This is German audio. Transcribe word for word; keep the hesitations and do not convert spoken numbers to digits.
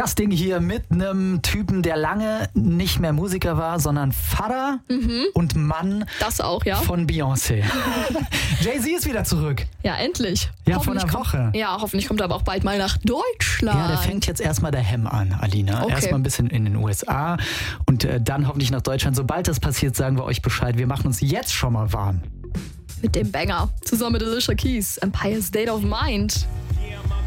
Das Ding hier mit einem Typen, der lange nicht mehr Musiker war, sondern Vater mhm. und Mann das auch, ja. von Beyoncé. Jay-Z ist wieder zurück. Ja, endlich. Ja, vor einer Woche. Kommt, ja, hoffentlich kommt er aber auch bald mal nach Deutschland. Ja, der fängt jetzt erstmal daheim an, Alina. Okay. Erstmal ein bisschen in den U S A und äh, dann hoffentlich nach Deutschland. Sobald das passiert, sagen wir euch Bescheid. Wir machen uns jetzt schon mal warm. Mit dem Banger. Zusammen mit Alicia Keys. Empire State of Mind.